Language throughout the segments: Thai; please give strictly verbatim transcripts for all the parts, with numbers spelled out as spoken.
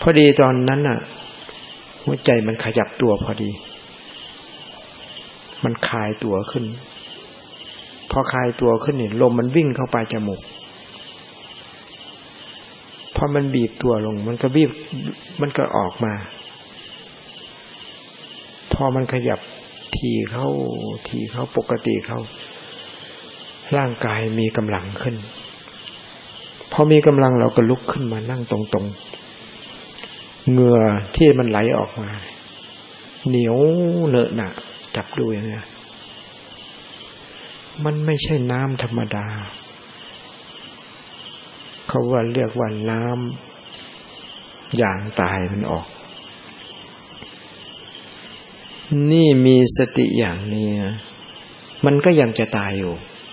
อดีตอนนั้นน่ะหัวใจมันขยับตัวพอดีมันคลายตัวขึ้นพอคลายตัวขึ้นนี่ลมมันวิ่งเข้าไปจมูกพอมันบีบตัวลงมันก็บีบมันก็ออกมาพอมันขยับทีเข้าทีเข้าปกติเข้าร่างกายมีกำลังขึ้นพอมีกำลังเราก็ลุกขึ้นมานั่งตรงๆเหงื่อที่มันไหลออกมาเหนียวเหนอะหนะจับดูอย่างเงี้ยมันไม่ใช่น้ำธรรมดาเขาว่าเรียกว่าน้ำอย่างตายมันออกนี่มีสติอย่างนี้มันก็ยังจะตายอยู่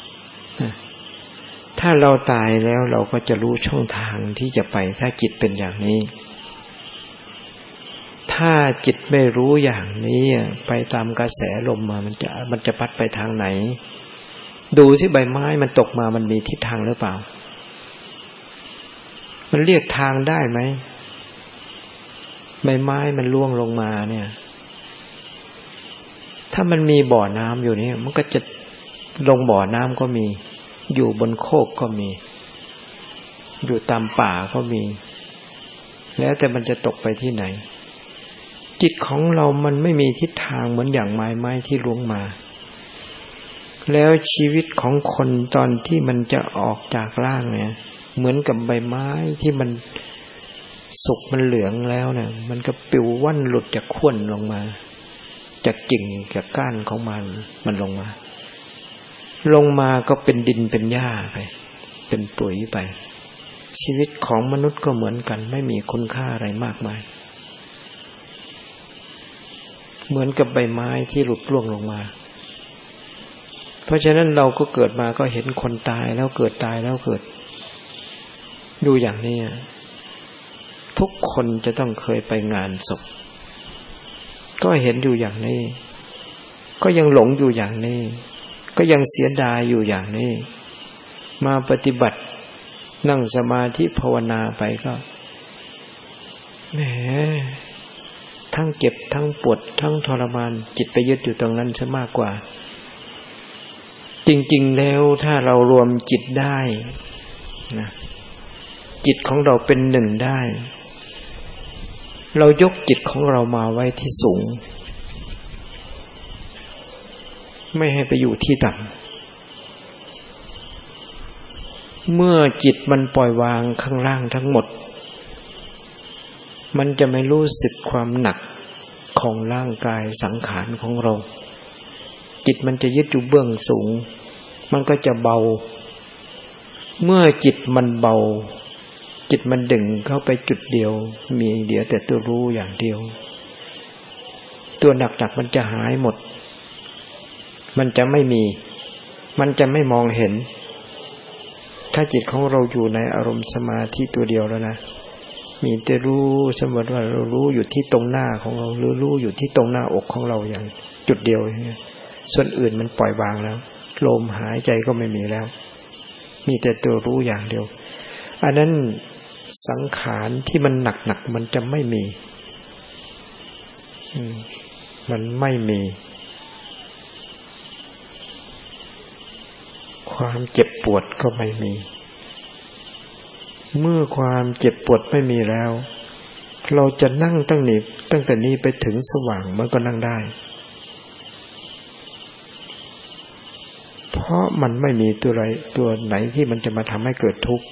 ถ้าเราตายแล้วเราก็จะรู้ช่องทางที่จะไปถ้าจิตเป็นอย่างนี้ถ้าจิตไม่รู้อย่างนี้ไปตามกระแสลมมามันจะมันจะพัดไปทางไหนดูสิใบไม้มันตกมามันมีทิศทางหรือเปล่ามันเรียกทางได้ไหมใบไม้มันร่วงลงมาเนี่ยถ้ามันมีบ่อน้ำอยู่นี่มันก็จะลงบ่อน้ำก็มีอยู่บนโคกก็มีอยู่ตามป่าก็มีแล้วแต่มันจะตกไปที่ไหนจิตของเรามันไม่มีทิศทางเหมือนอย่างไม้ไม้ที่ล่วงมาแล้วชีวิตของคนตอนที่มันจะออกจากร่างเนี่ยเหมือนกับใบไม้ที่มันสุกมันเหลืองแล้วเนี่ยมันก็ปลิวว่อนหลุดจากขั้วลงมาจากกิ่งจากก้านของมันมันลงมาลงมาก็เป็นดินเป็นหญ้าไปเป็นปุ๋ยไปชีวิตของมนุษย์ก็เหมือนกันไม่มีคุณค่าอะไรมากมายเหมือนกับใบไม้ที่หลุดร่วงลงมาเพราะฉะนั้นเราก็เกิดมาก็เห็นคนตายแล้วเกิดตายแล้วเกิดดูอย่างนี้ทุกคนจะต้องเคยไปงานศพก็เห็นอยู่อย่างนี้ก็ยังหลงอยู่อย่างนี้ก็ยังเสียดายอยู่อย่างนี้มาปฏิบัตินั่งสมาธิภาวนาไปก็แหมทั้งเจ็บทั้งปวดทั้งทรมานจิตไปยึดอยู่ตรงนั้นซะมากกว่าจริงๆแล้วถ้าเรารวมจิตได้นะจิตของเราเป็นหนึ่งได้เรายกจิตของเรามาไว้ที่สูงไม่ให้ไปอยู่ที่ต่ำเมื่อจิตมันปล่อยวางข้างล่างทั้งหมดมันจะไม่รู้สึกความหนักของร่างกายสังขารของเราจิตมันจะยึดอยู่เบื้องสูงมันก็จะเบาเมื่อจิตมันเบาจิตมันดึงเข้าไปจุดเดียวมีเดียวแต่ตัวรู้อย่างเดียวตัวหนักๆมันจะหายหมดมันจะไม่มีมันจะไม่มองเห็นถ้าจิตของเราอยู่ในอารมณ์สมาธิตัวเดียวแล้วนะมีแต่รู้สมมติว่าเรารู้อยู่ที่ตรงหน้าของเราหรือรู้อยู่ที่ตรงหน้าอกของเราอย่างจุดเดียวอย่างเงี้ยส่วนอื่นมันปล่อยวางแล้วลมหายใจก็ไม่มีแล้วมีแต่ตัวรู้อย่างเดียวอันนั้นสังขารที่มันหนักๆมันจะไม่มีมันไม่มีความเจ็บปวดก็ไม่มีเมื่อความเจ็บปวดไม่มีแล้วเราจะนั่งตั้งนี้ตั้งแต่นี้ไปถึงสว่างมันก็นั่งได้เพราะมันไม่มีตัวอะไรตัวไหนที่มันจะมาทำให้เกิดทุกข์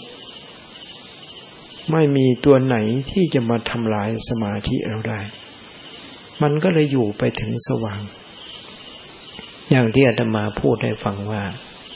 ไม่มีตัวไหนที่จะมาทำลายสมาธิเราได้มันก็เลยอยู่ไปถึงสว่างอย่างที่อาตมาพูดให้ฟังว่า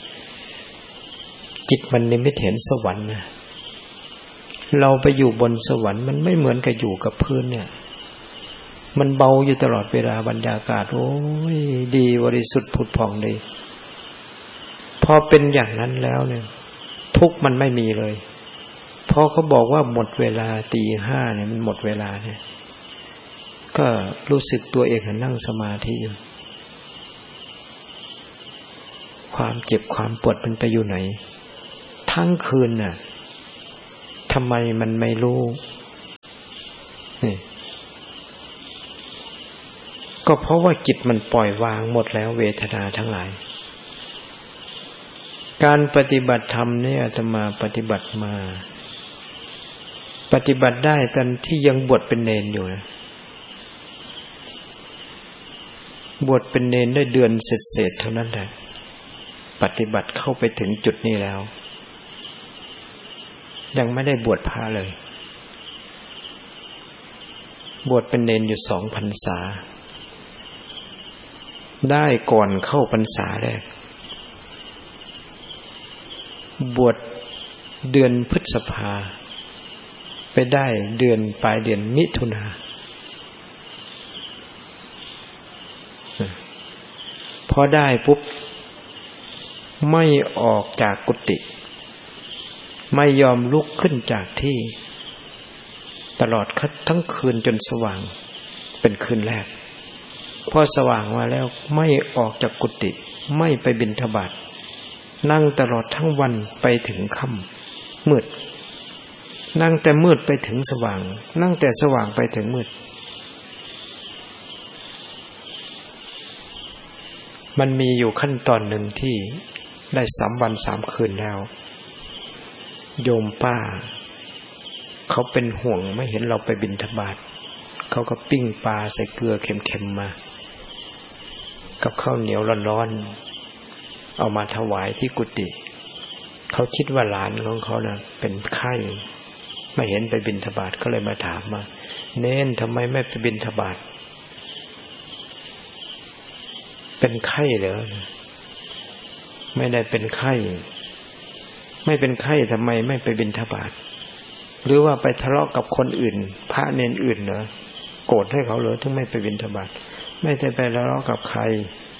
จิตมันนิมิตเห็นสวรรค์นะเราไปอยู่บนสวรรค์มันไม่เหมือนกับอยู่กับพื้นเนี่ยมันเบาอยู่ตลอดเวลาบรรยากาศโอ้ยดีบริสุทธิ์ผุดผ่องดีพอเป็นอย่างนั้นแล้วเนี่ยทุกข์มันไม่มีเลยพอเขาบอกว่าหมดเวลาตีห้าเนี่ยมันหมดเวลาเนี่ยก็รู้สึกตัวเองนั่งสมาธิอยู่ความเจ็บความปวดมันไปอยู่ไหนทั้งคืนน่ะทำไมมันไม่รู้นี่ก็เพราะว่าจิตมันปล่อยวางหมดแล้วเวทนาทั้งหลายการปฏิบัติธรรมเนี่ยอาตมาปฏิบัติมาปฏิบัติได้ตอนที่ยังบวชเป็นเณรอยู่นะบวชเป็นเณรได้เดือนเศษๆเท่านั้นแหละปฏิบัติเข้าไปถึงจุดนี้แล้วยังไม่ได้บวชพระเลยบวชเป็นเณรอยู่สองพรรษาได้ก่อนเข้าพรรษาแรกบวชเดือนพฤษภาไปได้เดือนปลายเดือนมิถุนาพอได้ปุ๊บไม่ออกจากกุฏิไม่ยอมลุกขึ้นจากที่ตลอดทั้งคืนจนสว่างเป็นคืนแรกพอสว่างมาแล้วไม่ออกจากกุฏิไม่ไปบิณฑบาตนั่งตลอดทั้งวันไปถึงค่ำมืดนั่งแต่มืดไปถึงสว่างนั่งแต่สว่างไปถึงมืดมันมีอยู่ขั้นตอนหนึ่งที่ได้สามวันสามคืนแล้วโยมป้าเขาเป็นห่วงไม่เห็นเราไปบิณฑบาตเขาก็ปิ้งปลาใส่เกลือเค็มๆมากับข้าวเหนียวร้อนๆเอามาถวายที่กุฏิเขาคิดว่าหลานของเขาน่ะเป็นไข้ไม่เห็นไปบิณฑบาตก็เลยมาถามมาเน้นทำไมไม่ไปบิณฑบาตเป็นไข้เหรอไม่ได้เป็นไข้ไม่เป็นไข้ทำไมไม่ไปบิณฑบาตหรือว่าไปทะเลาะกับคนอื่นพระเนนอื่นเหรอโกรธให้เขาเหรอถึงไม่ไปบิณฑบาตไม่ได้ไปทะเลาะกับใคร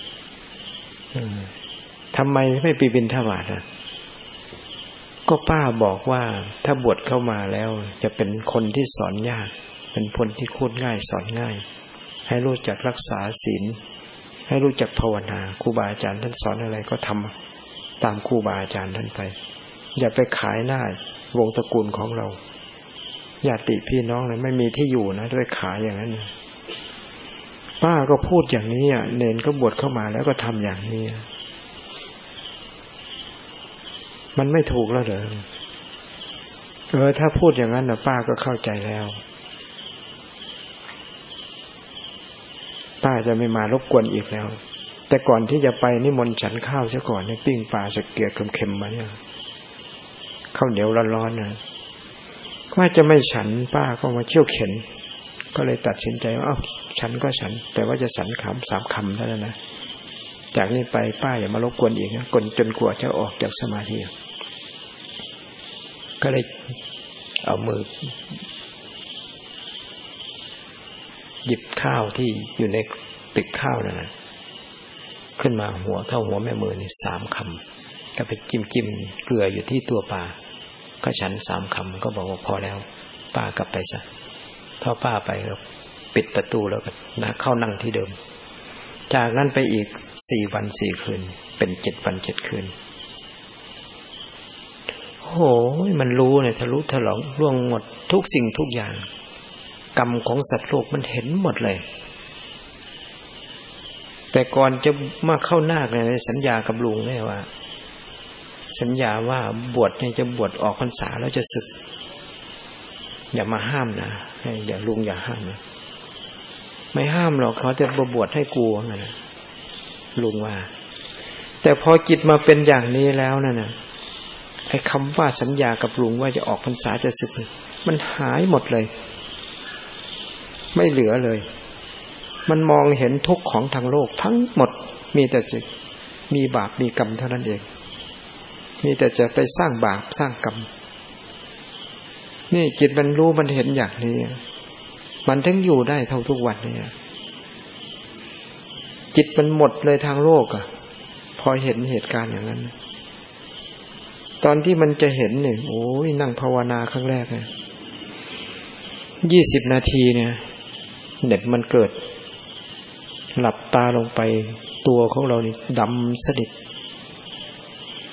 ทำไมไม่ไปบิณฑบาตอ่ะก็ป้าบอกว่าถ้าบวชเข้ามาแล้วจะเป็นคนที่สอนยากเป็นคนที่พูดง่ายสอนง่ายให้รู้จักรักษาศีลให้รู้จักภาวนาครูบาอาจารย์ท่านสอนอะไรก็ทำตามครูบาอาจารย์ท่านไปอย่าไปขายหน้าวงตระกูลของเราญาติพี่น้องเลยไม่มีที่อยู่นะด้วยขายอย่างนั้นป้าก็พูดอย่างนี้อ่ะเนนก็บวชเข้ามาแล้วก็ทำอย่างนี้มันไม่ถูกแล้วเหรอเออถ้าพูดอย่างนั้นนะป้าก็เข้าใจแล้วป้าจะไม่มารบกวนอีกแล้วแต่ก่อนที่จะไปนิมนต์ฉันข้าวเสียก่อนเนี่ยปิ้งปลาสักเกลือเค็มๆมาเนี่ยข้าวเหนียวร้อนๆนะว่าจะไม่ฉันป้าก็มาเชี่ยวเข็นก็เลยตัดสินใจว่าเอ้าฉันก็ฉันแต่ว่าจะฉันคำสามคำเท่านั้นนะจากนี้ไปป้าอย่ามารบกวนอีกนะจนกว่าจะออกจากสมาธิก็เลยเอามือหยิบข้าวที่อยู่ในตึกข้าวนั่นนะขึ้นมาหัวเท่าหัวแม่มือนี่สามคำก็ไปจิ้มจิ้มเกลืออยู่ที่ตัวปลาก็ฉันสามคำก็บอกว่าพอแล้วป้ากลับไปซะพอป้าไปก็ปิดประตูแล้วก็นะเข้านั่งที่เดิมจากนั้นไปอีกสี่วันสี่คืนเป็นเจ็ดวันเจ็ดคืนโอ้โหมันรู้เนี่ยทะลุถลอกล่วงหมดทุกสิ่งทุกอย่างกรรมของสัตว์โลกมันเห็นหมดเลยแต่ก่อนจะมาเข้านาคเนี่ยสัญญากับลุงเนี่ยว่าสัญญาว่าบวชเนี่ยจะบวชออกพรรษาแล้วจะสึกอย่ามาห้ามนะอย่าลุงอย่าห้ามนะไม่ห้ามหรอกเขาจะบวชให้กูนั่นนะลุงว่าแต่พอจิตมาเป็นอย่างนี้แล้วนั่นน่ะไอ้คำว่าสัญญากับลุงว่าจะออกพรรษาจะสึกมันหายหมดเลยไม่เหลือเลยมันมองเห็นทุกข์ของทางโลกทั้งหมดมีแต่จะมีบาปมีกรรมเท่านั้นเองมีแต่จะไปสร้างบาปสร้างกรรมนี่จิตมันรู้มันเห็นอย่างนี้มันถึงอยู่ได้เท่าทุกวันนี้จิตมันหมดเลยทางโลกอ่ะพอเห็นเหตุการณ์อย่างนั้นตอนที่มันจะเห็นเนี่ยโอ้ยนั่งภาวนาครั้งแรกเนี่ยยี่สิบนาทีเนี่ยเน็ตมันเกิดหลับตาลงไปตัวของเรานี่ดำสนิท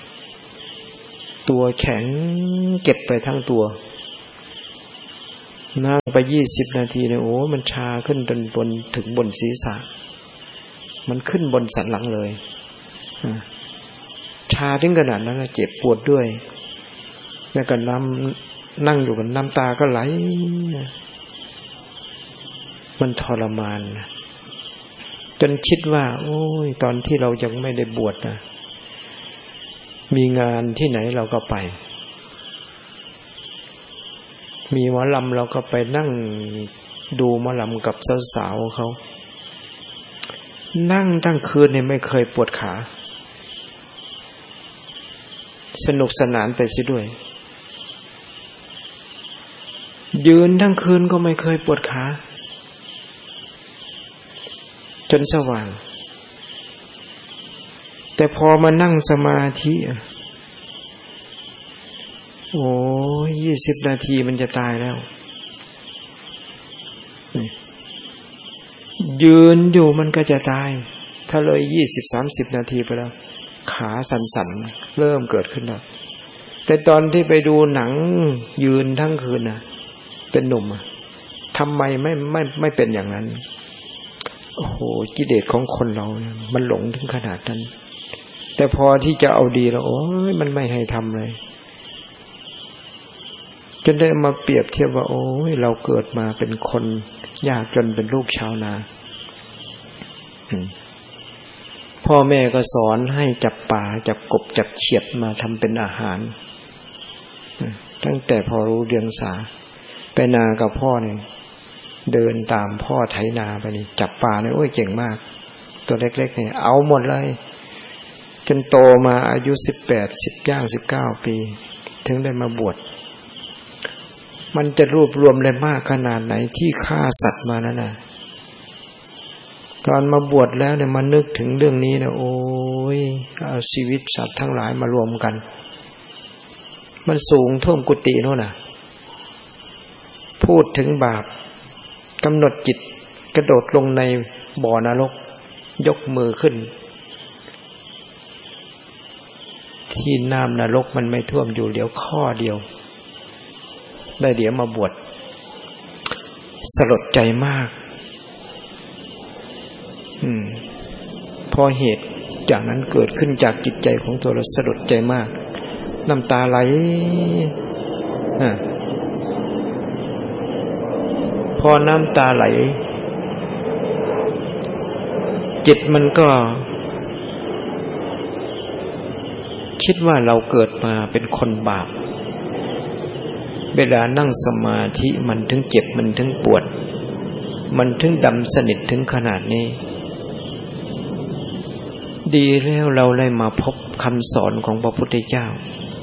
ตัวแข็งเก็บไปทั้งตัวนั่งไปยี่สิบนาทีเนี่ยโอ้มันชาขึ้นจนบนถึงบนศีรษะมันขึ้นบนสันหลังเลยชาถึงขนาดนั้นเจ็บปวดด้วยแล้วก็น้ำนั่งอยู่กับน้ำตาก็ไหลมันทรมานจนคิดว่าโอ้ยตอนที่เรายังไม่ได้บวชนะมีงานที่ไหนเราก็ไปมีหมอลำเราก็ไปนั่งดูหมอลำกับสาวๆเขานั่งทั้งคืนเนี่ยไม่เคยปวดขาสนุกสนานไปซิด้วยยืนทั้งคืนก็ไม่เคยปวดขาจนสว่างแต่พอมานั่งสมาธิโอ้ยยี่สิบนาทีมันจะตายแล้วยืนอยู่มันก็จะตายถ้าเลยยี่สิบสามสิบนาทีไปแล้วขาสั่นๆเริ่มเกิดขึ้นแล้วแต่ตอนที่ไปดูหนังยืนทั้งคืนน่ะเป็นหนุ่มอ่ะทำไมไม่ไม่ไม่เป็นอย่างนั้นโอ้โหกิเลสของคนเราเนี่ยมันหลงถึงขนาดนั้นแต่พอที่จะเอาดีแล้วโอ้ยมันไม่ให้ทำเลยจนได้มาเปรียบเทียบว่าโอ้ยเราเกิดมาเป็นคนยากจนเป็นลูกชาวนาพ่อแม่ก็สอนให้จับปลาจับกบจับเขียดมาทำเป็นอาหารตั้งแต่พอรู้เรียงสาไปนากับพ่อเนี่ยเดินตามพ่อไถนาไปนี่จับปลาเนี่ยโอ้ยเก่งมากตัวเล็กๆเนี่ยเอาหมดเลยจนโตมาอายุสิบแปด สิบย่างสิบเก้าปีถึงได้มาบวชมันจะรวบรวมเลยมากขนาดไหนที่ฆ่าสัตว์มานั่นน่ะตอนมาบวชแล้วเนี่ยมานึกถึงเรื่องนี้นะโอ้ยเอาชีวิตสัตว์ทั้งหลายมารวมกันมันสูงท่วมกุฏิโน่นน่ะพูดถึงบาปกำหนดจิตกระโดดลงในบ่อนรกยกมือขึ้นที่น้ำนรกมันไม่ท่วมอยู่เดี๋ยวข้อเดียวได้เดี๋ยวมาบวชสลดใจมากอืมพอเหตุจากนั้นเกิดขึ้นจากจิตใจของตัวเราสลดใจมากน้ำตาไหลนะพอน้ำตาไหลจิตมันก็คิดว่าเราเกิดมาเป็นคนบาปเวลานั่งสมาธิมันถึงเจ็บมันถึงปวดมันถึงดำสนิทถึงขนาดนี้ดีแล้วเราได้มาพบคำสอนของพระพุทธเจ้า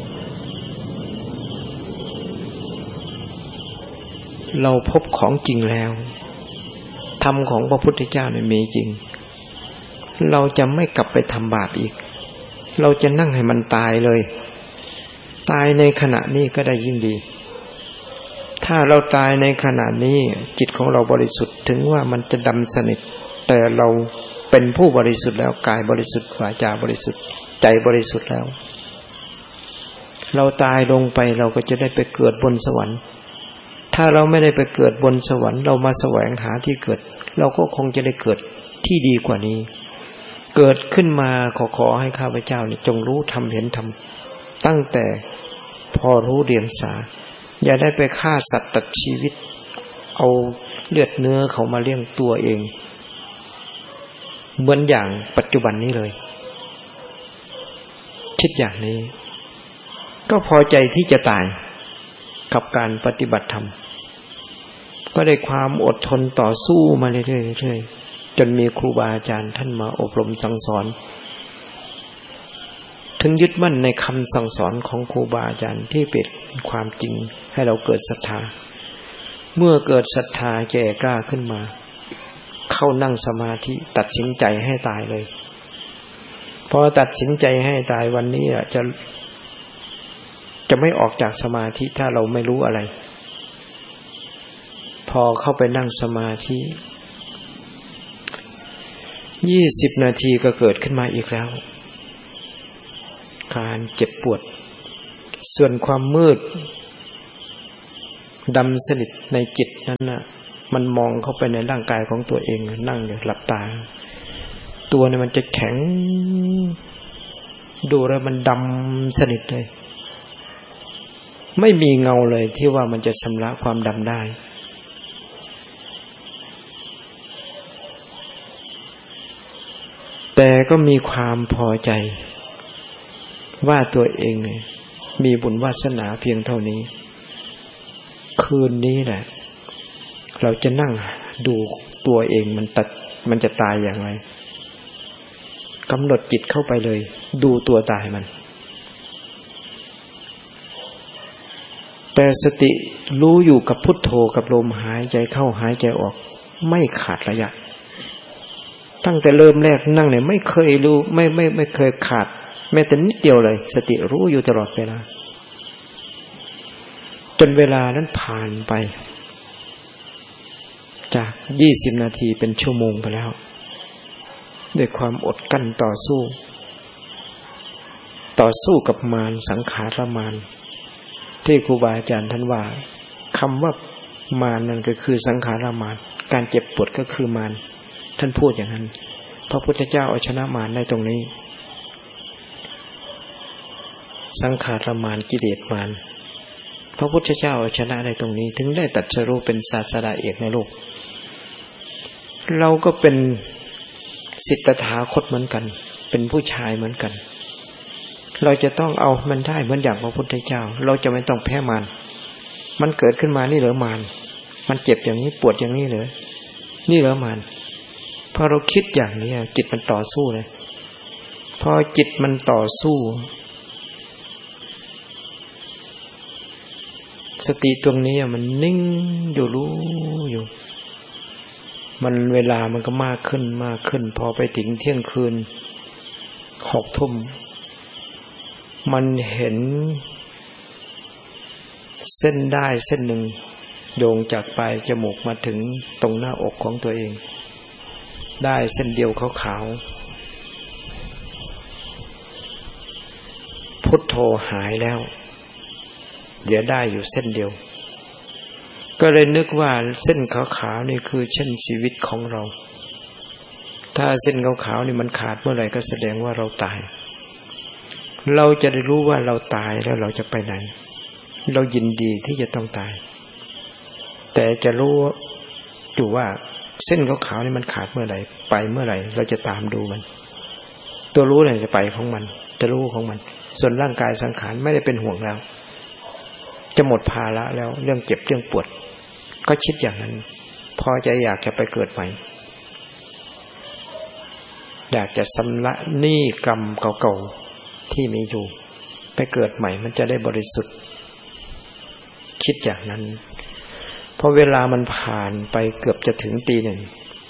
เราพบของจริงแล้วธรรมของพระพุทธเจ้าเนี่ยมีจริงเราจะไม่กลับไปทำบาปอีกเราจะนั่งให้มันตายเลยตายในขณะนี้ก็ได้ยิ่งดีถ้าเราตายในขณะนี้จิตของเราบริสุทธิ์ถึงว่ามันจะดำสนิทแต่เราเป็นผู้บริสุทธิ์แล้วกายบริสุทธิ์วาจาบริสุทธิ์ใจบริสุทธิ์แล้วเราตายลงไปเราก็จะได้ไปเกิดบนสวรรค์ถ้าเราไม่ได้ไปเกิดบนสวรรค์เรามาแสวงหาที่เกิดเราก็คงจะได้เกิดที่ดีกว่านี้เกิดขึ้นมาขอขอให้ข้าพเจ้านี่จงรู้ธรรมเห็นธรรมตั้งแต่พอรู้เดียงสาอย่าได้ไปฆ่าสัตว์ตัดชีวิตเอาเลือดเนื้อเขามาเลี้ยงตัวเองเหมือนอย่างปัจจุบันนี้เลยคิดอย่างนี้ก็พอใจที่จะตายกับการปฏิบัติธรรมก็ได้ความอดทนต่อสู้มาเรื่อยๆจนมีครูบาอาจารย์ท่านมาอบรมสั่งสอนถึงยึดมั่นในคำสั่งสอนของครูบาอาจารย์ที่เป็นความจริงให้เราเกิดศรัทธาเมื่อเกิดศรัทธาแก่กล้าขึ้นมาเข้านั่งสมาธิตัดสินใจให้ตายเลยพอตัดสินใจให้ตายวันนี้จะจะไม่ออกจากสมาธิถ้าเราไม่รู้อะไรพอเข้าไปนั่งสมาธิยี่สิบนาทีก็เกิดขึ้นมาอีกแล้วการเจ็บปวดส่วนความมืดดำสนิทในจิตนั้นน่ะมันมองเข้าไปในร่างกายของตัวเองนั่งอยู่หลับตาตัวเนี่ยมันจะแข็งดูแล้วมันดำสนิทเลยไม่มีเงาเลยที่ว่ามันจะชำระความดำได้แต่ก็มีความพอใจว่าตัวเองเนี่ยมีบุญวาสนาเพียงเท่านี้คืนนี้แหละเราจะนั่งดูตัวเองมันตัดมันจะตายอย่างไรกำหนดจิตเข้าไปเลยดูตัวตายมันแต่สติรู้อยู่กับพุทโธกับลมหายใจเข้าหายใจออกไม่ขาดระยะตั้งแต่เริ่มแรกนั่งเนี่ยไม่เคยรู้ไม่ไม่ไม่เคยขาดแม้แต่นิดเดียวเลยสติรู้อยู่ตลอดเวลาจนเวลานั้นผ่านไปจากยี่สิบนาทีเป็นชั่วโมงไปแล้วด้วยความอดกั้นต่อสู้ต่อสู้กับมารสังขารมารที่ครูบาอาจารย์ท่านว่าคำว่ามารนั่นก็คือสังขารมารการเจ็บปวดก็คือมารท่านพูดอย่างนั้นพระพุทธเจ้าเอาชนะมารได้ตรงนี้สังขารมารกิเลสมารพระพุทธเจ้าเอาชนะได้ตรงนี้ถึงได้ตรัสรู้เป็นศาสดาเอกในโลกเราก็เป็นสิทธัตถาคตเหมือนกันเป็นผู้ชายเหมือนกันเราจะต้องเอามันได้เหมือนอย่างพระพุทธเจ้าเราจะไม่ต้องแพ้มารมันเกิดขึ้นมานี่เหรอมารมันเจ็บอย่างนี้ปวดอย่างนี้เหรอนี่เหรอมารพอเราคิดอย่างนี้จิตมันต่อสู้เลยพอจิตมันต่อสู้สติตรงนี้มันนิ่งอยู่รู้อยู่มันเวลามันก็มากขึ้นมากขึ้นพอไปถึงเที่ยงคืนหกทุ่มมันเห็นเส้นได้เส้นหนึ่งโยงจากปลายจมูกมาถึงตรงหน้าอกของตัวเองได้เส้นเดียวขาวๆพุทโธหายแล้วเดี๋ยวได้อยู่เส้นเดียวก็เลยนึกว่าเส้นขาวๆนี่คือเช่นชีวิตของเราถ้าเส้นขาวๆนี่มันขาดเมื่อไหร่ก็แสดงว่าเราตายเราจะได้รู้ว่าเราตายแล้วเราจะไปไหนเรายินดีที่จะต้องตายแต่จะรู้อยู่ว่าเส้นขาวๆนี่มันขาดเมื่อไหร่ไปเมื่อไหร่เราจะตามดูมันตัวรู้เนี่ยจะไปของมันจะรู้ของมันส่วนร่างกายสังขารไม่ได้เป็นห่วงแล้วจะหมดภาระแล้วเรื่องเจ็บเรื่องปวดก็คิดอย่างนั้นพอใจอยากจะไปเกิดใหม่อยากจะชำระหนี้กรรมเก่าๆที่มีอยู่ไปเกิดใหม่มันจะได้บริสุทธิ์คิดอย่างนั้นพอเวลามันผ่านไปเกือบจะถึงตีหนึ่ง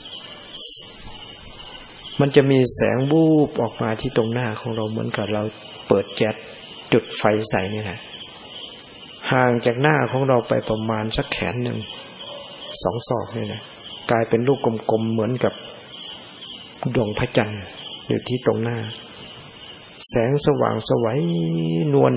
มันจะมีแสงวูบออกมาที่ตรงหน้าของเราเหมือนกับเราเปิดแก๊สจุดไฟใส่นี่แหละห่างจากหน้าของเราไปประมาณสักแขนหนึ่งสองศอกนี่นะกลายเป็นลูกกลมๆเหมือนกับดวงพระจันทร์อยู่ที่ตรงหน้าแสงสว่างสวยนวล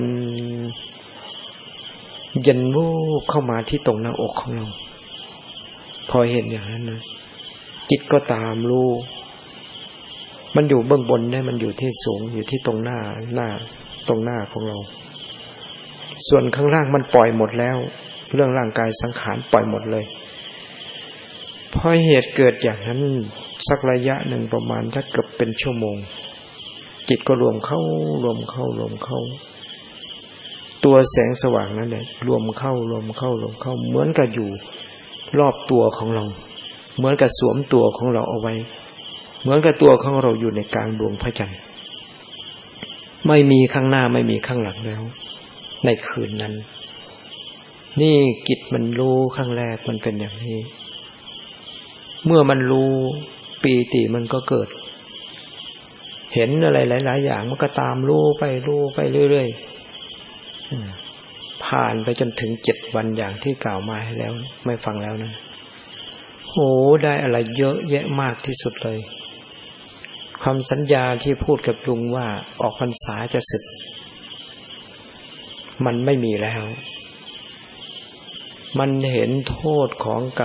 เย็นวูบเข้ามาที่ตรงหน้าอกของเราพอเห็นอย่างนั้นนะจิตก็ตามรู้มันอยู่เบื้องบนเนี่ยมันอยู่ที่สูงอยู่ที่ตรงหน้าหน้าตรงหน้าของเราส่วนข้างล่างมันปล่อยหมดแล้วเรื่องร่างกายสังขารปล่อยหมดเลยพอเหตุเกิดอย่างนั้นสักระยะหนึ่งประมาณถ้าเกือบเป็นชั่วโมงจิตก็รวมเข้ารวมเข้ารวมเข้าตัวแสงสว่างนั้นแหละรวมเข้ารวมเข้ารวมเข้าเหมือนกับอยู่รอบตัวของเราเหมือนกับสวมตัวของเราเอาไว้เหมือนกับตัวของเราอยู่ในกลางดวงพระจันทร์ไม่มีข้างหน้าไม่มีข้างหลังแล้วในคืนนั้นนี่จิตมันรู้ครั้งแรกมันเป็นอย่างนี้เมื่อมันรู้ปีติมันก็เกิดเห็นอะไรหลายๆอย่างมันก็ตามรู้ไปรู้ไปเรื่อยๆผ่านไปจนถึงเจ็ดวันอย่างที่กล่าวมาให้แล้วไม่ฟังแล้วนะโอ้ได้อะไรเยอะแยะมากที่สุดเลยคำสัญญาที่พูดกับลุงว่าออกพรรษาจะสึกมันไม่มีแล้วมันเห็นโทษของการ